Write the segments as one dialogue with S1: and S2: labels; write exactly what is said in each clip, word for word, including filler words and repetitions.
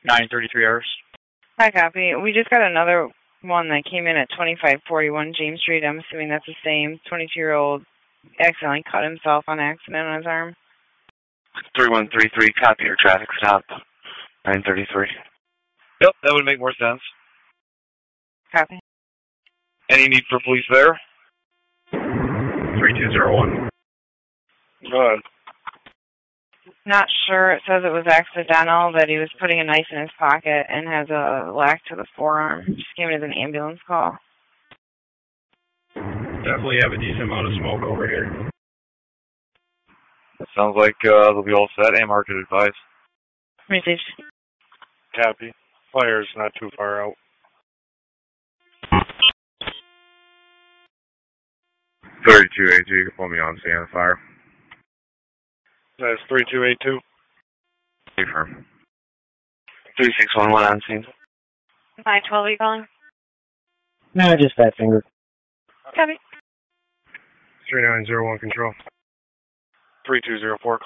S1: nine thirty-three hours.
S2: Hi, copy. We just got another one that came in at twenty-five forty-one James Street. I'm assuming that's the same. twenty-two-year-old accidentally cut himself on accident on his arm.
S3: three one three three, copy your traffic stop. nine thirty-three.
S4: Yep, that would make more sense.
S2: Copy.
S4: Any need for police there?
S3: three two zero one.
S4: Go ahead.
S2: Not sure. It says it was accidental, that he was putting a knife in his pocket and has a lack to the forearm. Just came in as an ambulance call.
S3: Definitely have a decent amount of smoke over here.
S4: That sounds like uh, they'll be all set and market advice.
S2: Received.
S4: Copy. Fire's not too far out.
S3: thirty-two eight two, you can put me on scene of the fire.
S4: That's three two eight two.
S3: Confirm. three six one one on scene.
S2: five twelve, are you calling?
S5: No, just that finger.
S2: Copy.
S4: three nine zero one control. three two zero four.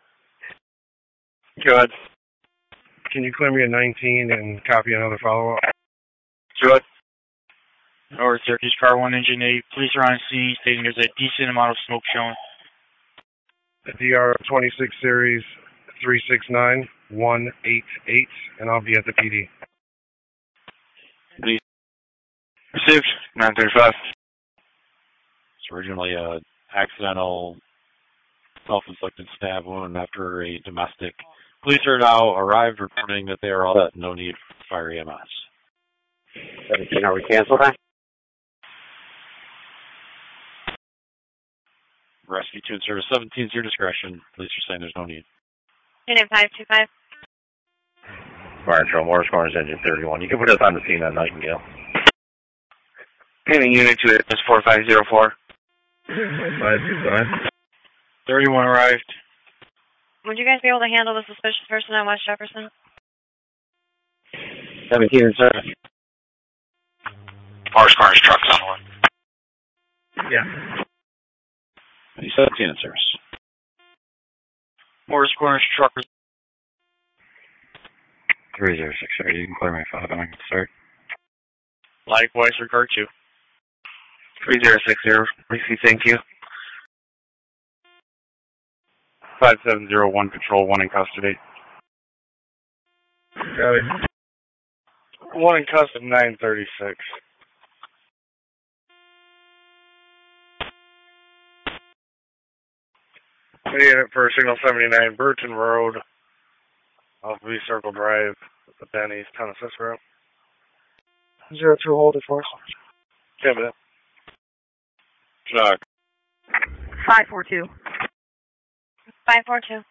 S4: Go ahead. Can you clear me a nineteen and copy another follow-up?
S1: Go ahead. North Syracuse Car one Engine eight. Police are on scene stating there's a decent amount of smoke showing.
S4: D R twenty-six series three six nine one eight eight, and I'll be at the P D.
S3: Received. nine thirty-five.
S6: It's originally a accidental self-inflicted stab wound after a domestic. Police are now arrived reporting that they are all set. No need for fire E M S.
S5: seventeen, are we canceled that?
S6: Rescue two and service seventeen is your discretion. Police are saying there's no need.
S2: Unit five two five.
S5: Fire Control, Morris Corners, Engine thirty-one. You can put us on the scene at Nightingale.
S3: Payment unit two is four five zero four.
S5: five two five.
S1: thirty-one arrived.
S2: Would you guys be able to handle the suspicious person on West Jefferson?
S5: seventeen in service.
S3: Morris Corners trucks on one.
S5: Yeah.
S6: seventeen in service.
S1: Morris Corners truck.
S6: three zero six, sir. You can clear my five and I can start.
S1: Likewise, regard you.
S3: three zero six zero. Receive, thank you.
S4: five seven zero one, control one in custody.
S3: Got it.
S4: One in custody, nine thirty-six. Unit for signal seventy-nine, Burton Road, off V Circle Drive, the Denny's, Tennessee Road. Zero two, hold it for us. Cabinet. Chuck.
S2: five four two. five four two.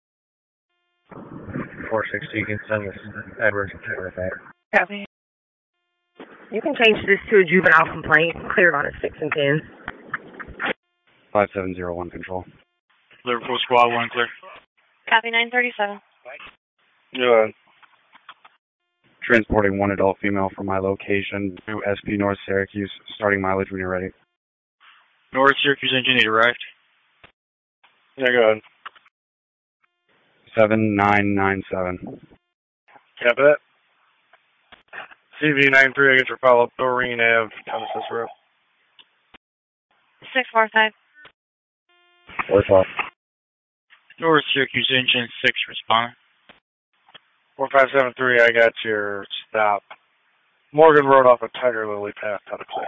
S5: four sixty, you can send this Edwards right back.
S2: Copy.
S7: You can change this to a juvenile complaint. Cleared on a six and ten.
S4: five seven zero one, control.
S1: Liverpool Squad one clear.
S2: Copy nine thirty-seven.
S4: Yeah.
S8: Transporting one adult female from my location to S P North Syracuse, starting mileage when you're ready.
S1: North Syracuse Engine eight arrived.
S4: Yeah, go ahead.
S8: seven nine nine seven.
S4: Copy that. C V nine three, I get your follow-up. Doreen Ave, Tennessee Road.
S2: six four five.
S5: four twelve.
S1: North Syracuse Engine six responding.
S4: four five seven three, I got your stop. Morgan Road off of Tiger Lily Path, Tennessee.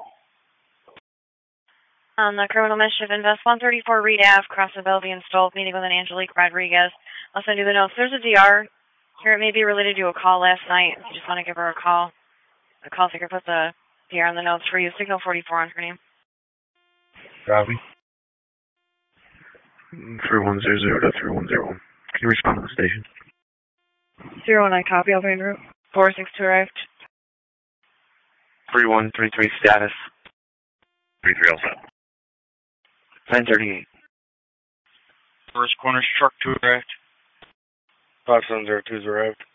S2: On the criminal mischief invest one thirty-four Reed Ave, cross the Bellevue and Stolt, meeting with an Angelique Rodriguez. I'll send you the notes. There's a D R here. It may be related to a call last night. If you just want to give her a call, a call taker put the D R on the notes for you. Signal forty-four on her name.
S3: Copy. three one zero zero to three one zero one. Can you respond to the station?
S2: zero one nine, copy. I'll be en route. four six two arrived.
S3: three one three three status. three three oh seven. nine thirty-eight.
S1: First Corners truck two arrived.
S4: five seven zero two arrived.